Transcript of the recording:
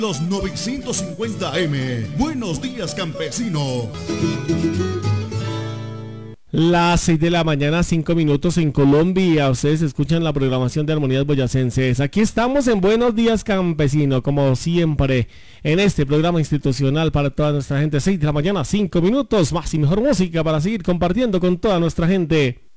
Los 950M. Buenos días, campesino. Las 6 de la mañana, 5 minutos en Colombia. Ustedes escuchan la programación de Armonías Boyacenses. Aquí estamos en Buenos Días, Campesino, como siempre, en este programa institucional para toda nuestra gente. 6 de la mañana, 5 minutos, más y mejor música para seguir compartiendo con toda nuestra gente.